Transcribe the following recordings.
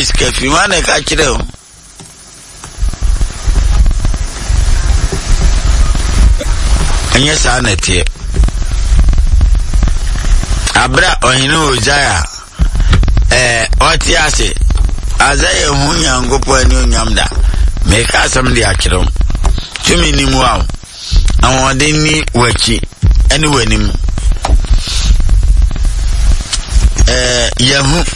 is kafi wane ka kire o anya sa na tie abra ohinu ojaya oti ase azaye hu nyangopo ani onyamda me ka asam de akire tumi ni mu aw awon de ni wachi ani wanim yahu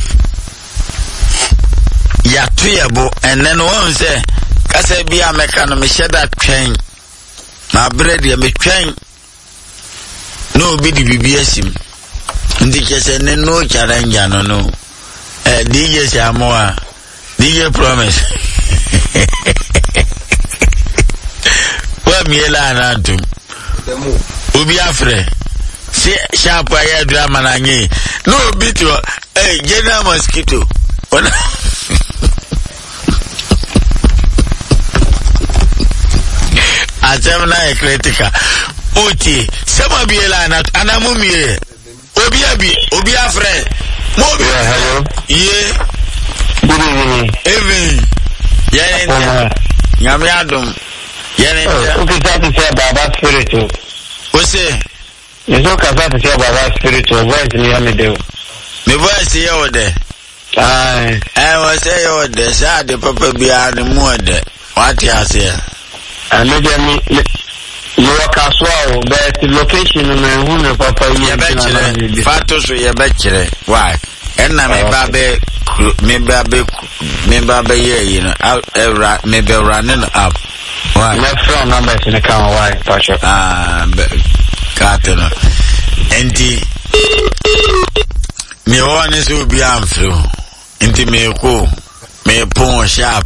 ya tuyebo enen won se kasa bia meka no me sheda twen na bread ya me twen no bi di bibia sim ndi kese ne no challenge no DJ Samoa DJ Promise wa miela anantum obi afre si sharp ya drama na nyi no obi to General Mosquito ona atemna kritika oti sema biela na anamumie obi afre mo bi hello ye good evening even nyame adom yene okay that is Baba Spirit o say yeso ka that is Baba Spirit voice ni amede me voice ye o de I was say o de sa de papa bia ne mu de what you say me Kaswa but location na hu papa ye be fato so ye be kire why enna me babe ye you know out me be running up why my phone number in the car why pastor katena enti me one so bi amfro enti me ko me pon sharp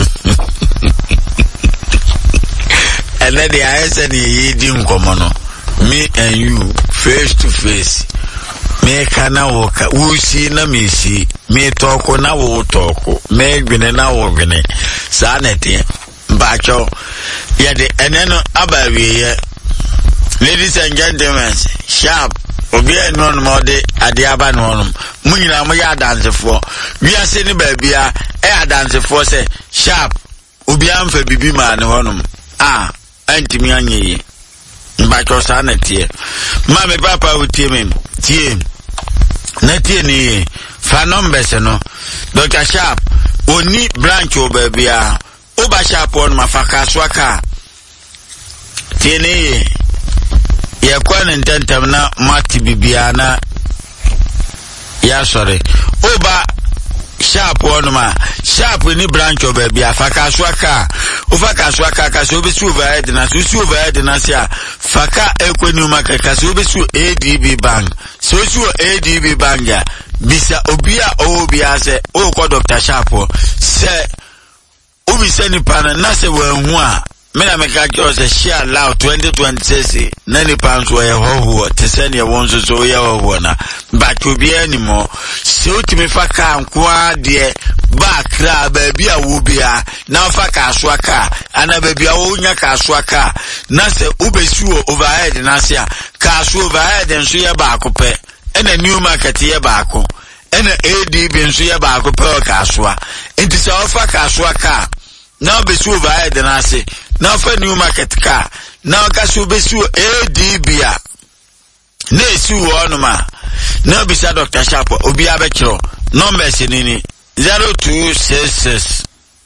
and then the answer ni yidi nkomo me and you face to face me kana woka wusi na me si me talk na wo talk me gwene na wo gwene sa na tie mbacho ye de eneno abawiye. Ladies and gentlemen, sharp obi enon mode ade aba no onum munyina mo ya dance for wi ase ni ba bia dance for say sharp obi amfa bibi ma ne honum antimi anyeye mbacho sa na tie ma me papa utie me tie na tie ni fa numbers no Dr. Sharp oni branch obabia oba sharp on mafaka swaka tie ni ye kwa ntentem na mati bibia na ya sorry oba sharp on ma sharp ni branch obabia faka swaka ufaka swaka kasi obisu overhead na su overhead na sia faka ekwenu maka kasi obisu ADB bank so su ADB bank ya bisa obia se o ko Dr. Sharp se obi se ni pana na se wenhu a me na meka kyo se share law 2026 na ni pan so ye hoho te se ne wonso so ye hoho na ba to bi animo se otimi faka nkoa de ba kra ba bia wo bia na faka so aka ana ba bia wo nya ka so aka na se obesu overhead na se ka so overhead nso ye ba akopɛ ena new market ye ba ako ena ADB nso ye ba akopɛ ka so a enti se ofa ka so aka na obesu overhead na se na fa new market car na ka so besu ADB a na esu wonuma na bisa Dr. Sharp obi abekiro numbers ni 0266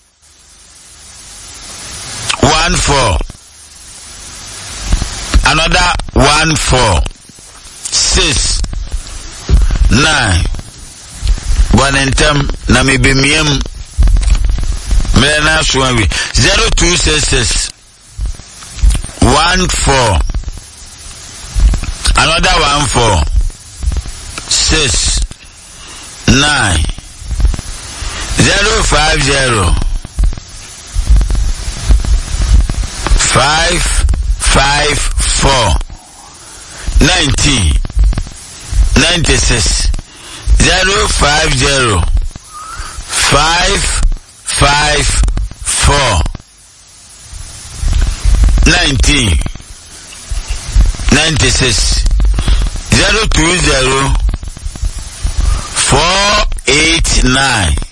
14 another 14 6 9 bonentem na mebemiem Mena Swawi 0266 14 another 14 6 9 050 554 90 96 050 554 90 96 020 489